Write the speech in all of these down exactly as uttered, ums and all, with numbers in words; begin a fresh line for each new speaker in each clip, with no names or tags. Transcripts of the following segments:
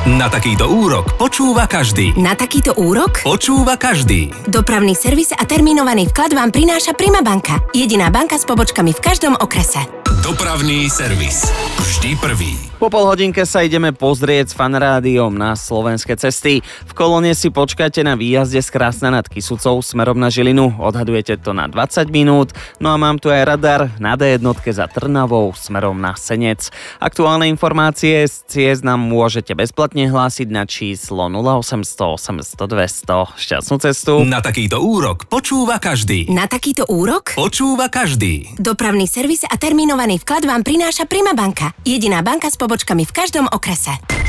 Na takýto úrok počúva každý.
Na takýto úrok?
Počúva každý.
Dopravný servis a termínovaný vklad vám prináša Prima banka. Jediná banka s pobočkami v každom okrese.
Dopravný servis. Vždy prvý.
Po pol hodinke sa ideme pozrieť s Fanrádiom na slovenské cesty. V kolóne si počkáte na výjazde z Krásna nad Kysucou smerom na Žilinu. Odhadujete to na dvadsať minút. No a mám tu aj radar na dé jednotke za Trnavou smerom na Senec. Aktuálne informácie z ciest nám môžete bezplatne hlásiť na číslo nula osemsto osemsto dvesto. Šťastnú cestu.
Na takýto úrok počúva každý.
Na takýto úrok?
Počúva každý.
Dopravný servis a termínovaný vklad vám prináša Prima banka. Jediná banka s pobočkami v každom okrese.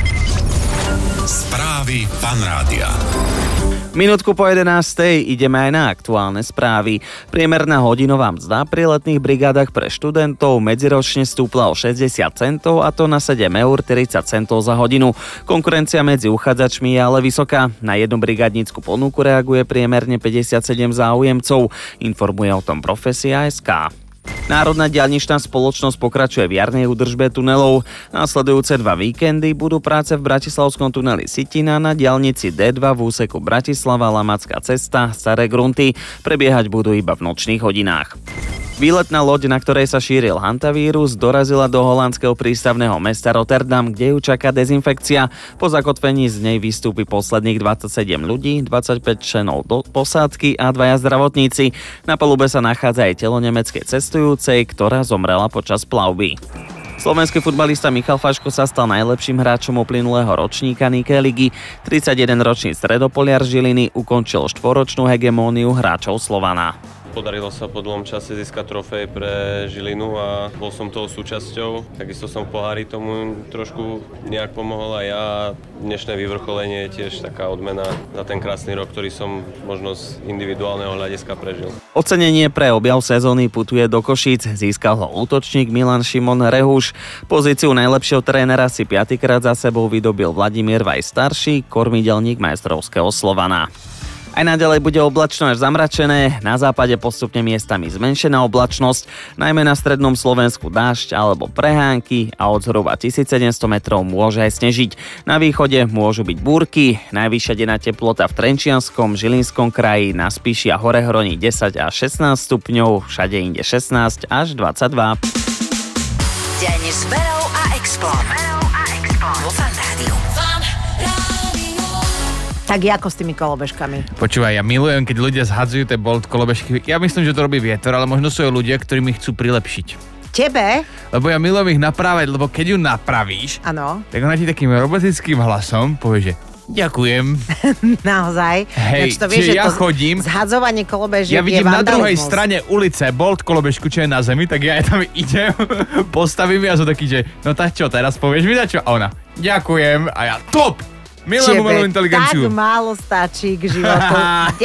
Správy Fanrádia.
Minútku po jedenástej ideme aj na aktuálne správy. Priemerná hodinová mzda pri letných brigádach pre študentov medziročne stúpla o šesťdesiat centov, a to na sedem eur tridsať centov za hodinu. Konkurencia medzi uchádzačmi je ale vysoká. Na jednu brigádnickú ponuku reaguje priemerne päťdesiatsedem záujemcov. Informuje o tom Profesia bodka es ká. Národná diaľničná spoločnosť pokračuje v jarnej údržbe tunelov. Nasledujúce dva víkendy budú práce v bratislavskom tuneli Sitina na diaľnici dé dva v úseku Bratislava-Lamacká cesta Staré Grunty. Prebiehať budú iba v nočných hodinách. Výletná loď, na ktorej sa šíril hantavírus, dorazila do holandského prístavného mesta Rotterdam, kde ju čaká dezinfekcia. Po zakotvení z nej vystúpi posledných dvadsaťsedem ľudí, dvadsaťpäť členov do posádky a dvaja zdravotníci. Na palube sa nachádza aj telo nemeckej cestujúcej, ktorá zomrela počas plavby. Slovenský futbalista Michal Faško sa stal najlepším hráčom uplynulého ročníka Nike ligy. tridsaťjedenročný stredopoliar Žiliny ukončil štvoročnú hegemóniu hráčov Slovana.
Podarilo sa po dlhom čase získať trofej pre Žilinu a bol som toho súčasťou. Takisto som v pohári tomu trošku nejak pomohol a ja. Dnešné vyvrcholenie je tiež taká odmena za ten krásny rok, ktorý som možno z individuálneho hľadiska prežil.
Ocenenie pre objav sezóny putuje do Košíc. Získal ho útočník Milan Šimon Rehuš. Pozíciu najlepšieho trénera si piatýkrát za sebou vydobil Vladimír Vaj starší, kormidelník majstrovského Slovana. Aj naďalej bude oblačno až zamračené, na západe postupne miestami zmenšená oblačnosť, najmä na strednom Slovensku dážď alebo prehánky a od zhruba tisícsedemsto metrov môže aj snežiť. Na východe môžu byť búrky, najvyššia denná teplota v Trenčianskom, Žilinskom kraji, na Spiši a Horehroní desať až šestnásť stupňov, všade inde šestnásť až dvadsaťdva.
Deň s Berou a Explom. Vo Fanrádiu.
Tak ako s tými kolobežkami?
Počúvaj, ja milujem, keď ľudia zhadzujú tie Bolt kolobežky. Ja myslím, že to robí vietor, ale možno sú aj ľudia, ktorí mi chcú prilepšiť.
Tebe?
Lebo ja milujem ich napravať, lebo keď ju napravíš,
áno,
tak ona ti takým robotickým hlasom povie, že ďakujem.
Naozaj?
Hej,
to vieš,
čiže
že
ja
to
chodím,
zhadzovanie kolobežiek
ja
je
vidím na
vandalizmus.
druhej strane ulice Bolt kolobežku, čo je na zemi, tak ja tam idem, postavím ja som taký, že no tak čo, teraz povieš mi dačo? A ona, ďakujem, a ja top! Milujem umelú inteligenciu.
Tak málo stačí k životu.